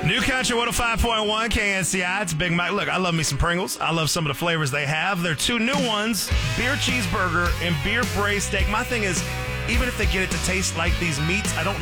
New Country 105.1 KNCI. It's Big Mike. Look, I love me some Pringles. I love some of the flavors they have. There are two new ones, beer cheeseburger and beer braised steak. My thing is, even if they get it to taste like these meats, I don't